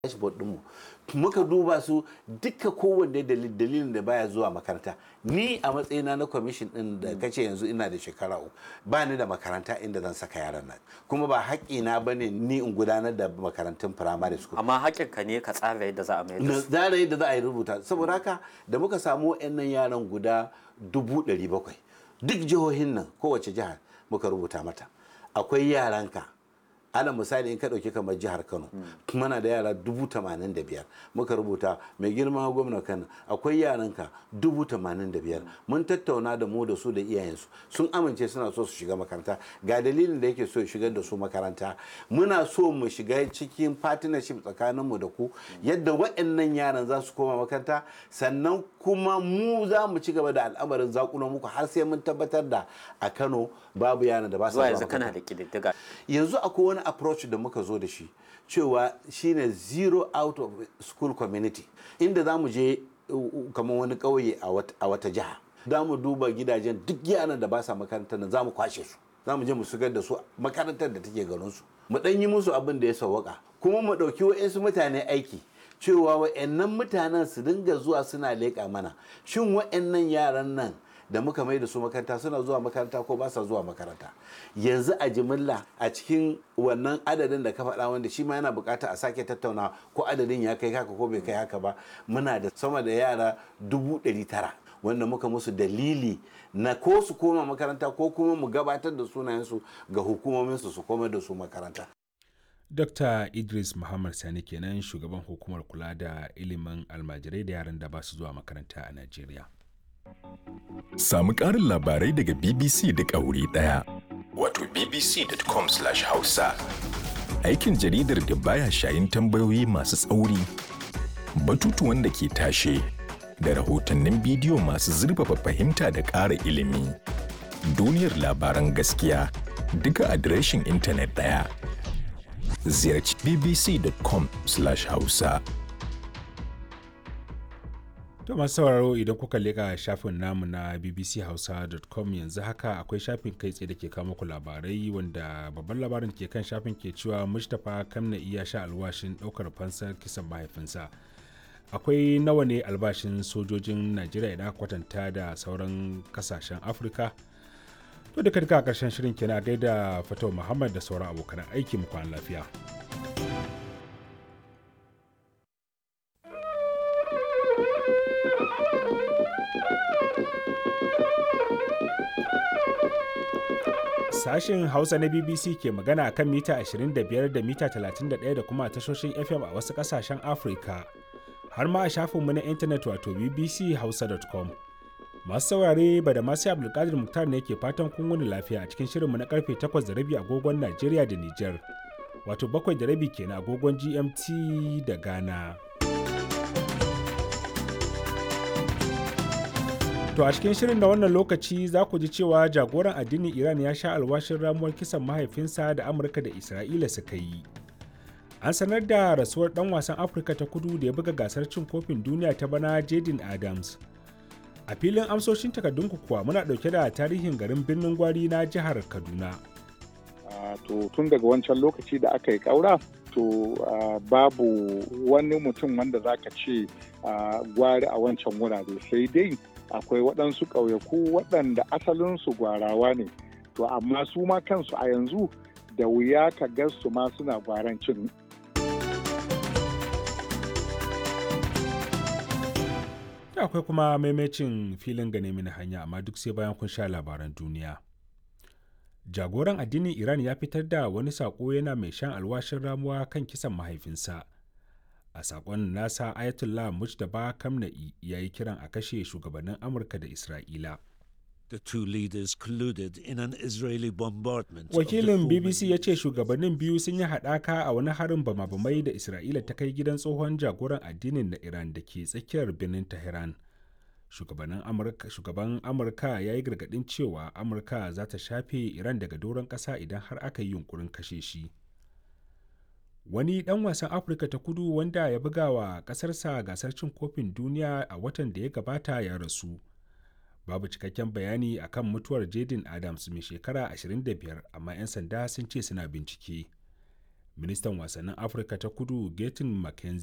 dashboard ɗinmu muka duba su duka kowanne dalilin da baya zuwa makaranta. Ni a matsayina na kwamishin ɗin da kace yanzu ina da shekara uku ba ni da makaranta inda zan saka yaran nan, kuma ba haƙƙina ba ne ni in gudanar da makarantun primary school. Amma haƙƙinka ne ka tsara yadda za a mai da su. Tsara yadda za a yi rubuta. Saboda haka da muka samu waɗannan yaran guda 700,000 duk jihohin nan kowace jihar muka rubuta mata akwai yaranka. Ala misali in ka ɗauki kamar jihar Kano muna da yara 85,000 muka rubuta mai girma gwamna Kano akwai yaranka 85,000 mun tattauna da mu da su da iyayensu sun amince suna so su shiga makaranta ga dalilin da yake so ya shigar da su makaranta. Muna so mu shiga cikin partnership tsakaninmu da ku yadda waɗannan yaran za su koma makaranta, sannan kuma mu za mu ci gaba da al'amarin zakulo muku har sai mun tabbatar da a Kano babu yaran da ba su zuwa yanzu kana da ƙididdiga. Yanzu akwai wani approach da muka zo da shi cewa shine zero out of school community, inda za mu je kamar wani ƙauye a wata jiha za mu duba gidajen duk yaran da ba sa makarantar nan za mu kwashe su, za mu je mu shigar da su makarantar da take garinsu, mu ɗan yi musu abin da ya sawwaka, kuma mu ɗauki wa'insu mutane aiki cewa wa'annan mutanen su dinga zuwa suna leƙa mana shin wa'annan yaran nan da muka mai da su makaranta suna zuwa makaranta ko ba sa zuwa makaranta. Yanzu a jimilla a cikin wannan adadin da ka faɗa wanda shi ma yana bukata a sake tattauna ko adadin ya kai haka ko bai kai haka ba, muna da sama da yara 900,000 wanda muka musu dalili na ko su koma makaranta ko kuma mu gabatar da sunayensu ga hukumominsu su koma da su makaranta. Dr. Idris Muhammad Sani kenan shugaban hukumar kula da ilimin almajirai da yaran da ba su zuwa makaranta a Najeriya. Samu ƙarin labarai daga BBC duk a wuri ɗaya. Wato bbc.com/hausa. Aikin jaridar da baya shayin tambayoyi masu tsauri, batutuwan da ke tashe, da rahotannin bidiyo masu zurfafa fahimta da ƙara ilimi. Duniyar labaran gaskiya duka adireshin intanet ɗaya. Ziyarci bbc.com/hausa. To masu sauraro idan kuka leƙa shafin namu na bbchausa.com yanzu haka akwai shafin kai tsaye da ke kawo muku labarai wanda babban labarin ke kan shafin ke cewa Mustapha Kamna'i ya sha alwashin ɗaukar fansar kisan mahaifinsa. Akwai nawa ne albashin sojojin Najeriya idan aka kwatanta da sauran kasashen Afirka? To duka a ƙarshen shirin kenan gaida Fatau Muhammad da sauran abokan aiki mu kwana lafiya. Sashen Hausa na BBC ke magana akan mita 25 da mita 31 da kuma tashoshin FM a wasu ƙasashen Afirka, har ma a shafinmu na intanet wato bbchausa.com. Masu saurare ba da masu Abdulkadir Muktar ne ke fatan kun wani lafiya a cikin shirinmu na karfe 8:30 agogon Najeriya da Nijar, wato 7:30 kenan agogon GMT da Ghana. To a cikin shirin na wannan lokaci za ku ji cewa jagoran addinin Iran ya sha alwashin ramuwar kisan mahaifinsa da Amurka da Isra'ila suka yi. An sanar da rasuwar ɗan wasan Afirka ta Kudu da ya buga gasar cin kofin duniya ta bana Jaden Adams. A filin amsoshin takardunku kuwa muna ɗauke da tarihin garin Birnin Gwari na jihar Kaduna. To tun daga wancan lokaci da aka yi ƙaura, to babu wani mutum wanda za ka ce gwari a wancan wurare, sai dai akwai waɗansu ƙauyaku waɗanda asalinsu gwarawa ne, to amma su ma kansu a yanzu da wuya ka ga su ma suna gwarancin. Akwai kuma maimacin filin gane mini hanya, amma duk sai bayan kun sha labaran duniya. Jagoran addinin Iran ya fitar da wani saƙo yana mai shan alwashin ramuwa kan kisan mahaifinsa. A saƙon nasa Ayatollah Mujtaba Kamna'i ya yi kiran a kashe shugabannin Amurka da Isra'ila. The two leaders colluded in an Israeli bombardment. Wakilin BBC ya ce shugabannin biyu sun yi haɗaka a wani harin bama-bamai da Isra'ila ta kai gidan tsohon jagoran addinin na Iran da ke tsakiyar birnin Tehran. Shugaban Amurka ya yi gargaɗin cewa Amurka za ta shafe Iran daga doron ƙasa idan har aka yi yunkurin kashe shi. Wani ɗan wasan Afirka ta Kudu wanda ya buga wa ƙasarsa gasar cin kofin duniya a watan da ya gabata ya rasu. Babu cikakken bayani akan mutuwar Jaden Adams mai shekara 25, amma 'yan sanda sun ce suna bincike. ministan wasannin afirka ta kudu gaten mckenzie